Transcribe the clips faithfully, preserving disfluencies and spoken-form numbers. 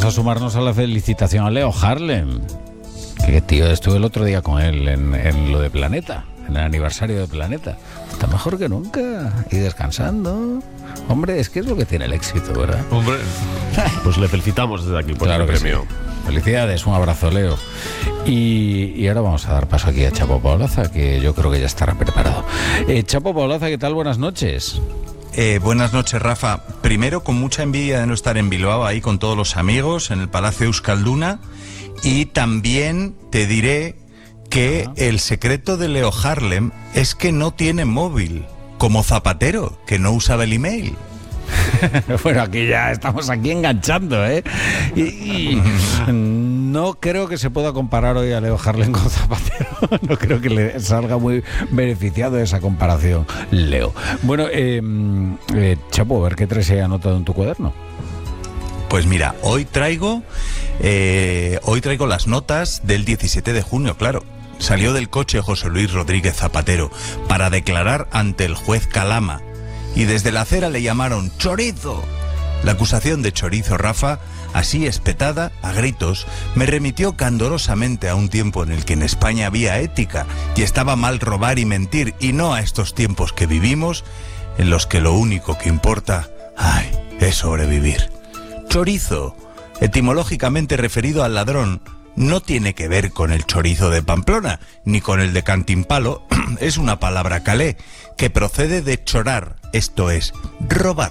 a sumarnos a la felicitación a Leo Harlem. Que tío, estuve el otro día con él en, en lo de Planeta, en el aniversario de Planeta. Está mejor que nunca y descansando. Hombre, es que es lo que tiene el éxito, ¿verdad? Hombre, pues le felicitamos desde aquí por claro el premio. Sí. Felicidades, un abrazo, Leo. Y, y ahora vamos a dar paso aquí a Chapo Paolaza, que yo creo que ya estará preparado. Eh, Chapo Paolaza, ¿qué tal? Buenas noches. Eh, buenas noches, Rafa. Primero, con mucha envidia de no estar en Bilbao ahí con todos los amigos en el Palacio Euskalduna. Y también te diré que Ajá. el secreto de Leo Harlem es que no tiene móvil, como Zapatero, que no usaba el email. Bueno, aquí ya estamos aquí enganchando, ¿eh? Y, y no creo que se pueda comparar hoy a Leo Harlem con Zapatero. No creo que le salga muy beneficiado esa comparación, Leo. Bueno, eh, eh, Chapo, a ver qué traes ahí anotado en tu cuaderno. Pues mira, hoy traigo, eh, hoy traigo las notas del diecisiete de junio, claro. Salió del coche José Luis Rodríguez Zapatero para declarar ante el juez Calama. Y desde la acera le llamaron ¡chorizo! La acusación de chorizo, Rafa, así espetada, a gritos, me remitió candorosamente a un tiempo en el que en España había ética y estaba mal robar y mentir, y no a estos tiempos que vivimos, en los que lo único que importa, ay, es sobrevivir. Chorizo, etimológicamente referido al ladrón, no tiene que ver con el chorizo de Pamplona, ni con el de Cantimpalo, es una palabra calé, que procede de chorar, esto es, robar.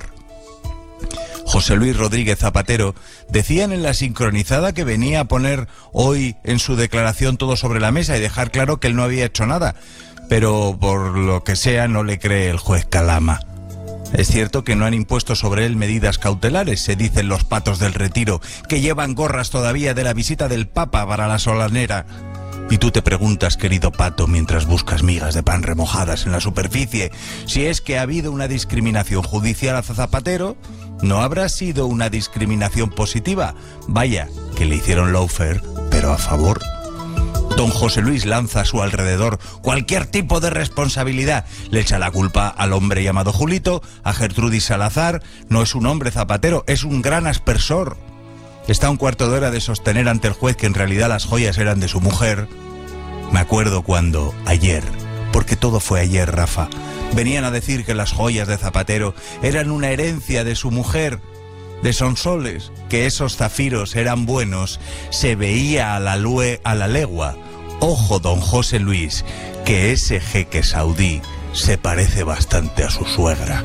José Luis Rodríguez Zapatero decían en la sincronizada que venía a poner hoy en su declaración todo sobre la mesa y dejar claro que él no había hecho nada, pero por lo que sea no le cree el juez Calama. Es cierto que no han impuesto sobre él medidas cautelares, se dicen los patos del Retiro, que llevan gorras todavía de la visita del Papa para la solanera. Y tú te preguntas, querido pato, mientras buscas migas de pan remojadas en la superficie, si es que ha habido una discriminación judicial a Zapatero, ¿no habrá sido una discriminación positiva? Vaya, que le hicieron lawfare, pero a favor. Don José Luis lanza a su alrededor cualquier tipo de responsabilidad. Le echa la culpa al hombre llamado Julito, a Gertrudis Salazar. No es un hombre Zapatero, es un gran aspersor. Está a un cuarto de hora de sostener ante el juez que en realidad las joyas eran de su mujer. Me acuerdo cuando, ayer, porque todo fue ayer, Rafa, venían a decir que las joyas de Zapatero eran una herencia de su mujer, de Sonsoles, que esos zafiros eran buenos, se veía a la, lue, a la legua. Ojo, don José Luis, que ese jeque saudí se parece bastante a su suegra.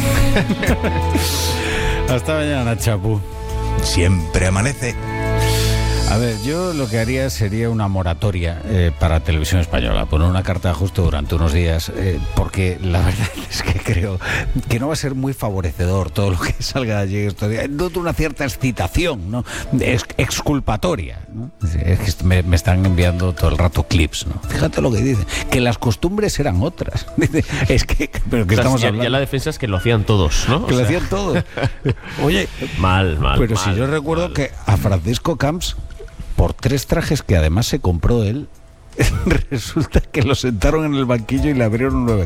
Hasta mañana, Chapu. Siempre amanece. A ver, yo lo que haría sería una moratoria eh, para Televisión Española, poner una carta de ajuste durante unos días, eh, porque la verdad es que creo que no va a ser muy favorecedor todo lo que salga de allí estos días. Noto una cierta excitación, ¿no? Es exculpatoria, ¿no? Es que me, me están enviando todo el rato clips, ¿no? Fíjate lo que dice, que las costumbres eran otras. Dice, es que, pero que o sea, estamos ya, hablando. Ya la defensa es que lo hacían todos, ¿no? Que o lo sea... hacían todos. Oye, mal, mal. Pero mal, si yo recuerdo mal. que a Francisco Camps, por tres trajes que además se compró él, resulta que lo sentaron en el banquillo y le abrieron nueve